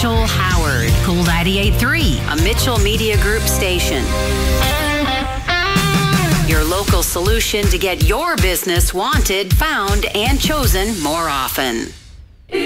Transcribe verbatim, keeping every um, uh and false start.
Mitchell Howard, Cool ninety-eight point three, a Mitchell Media Group station. Your local solution to get your business wanted, found, and chosen more often.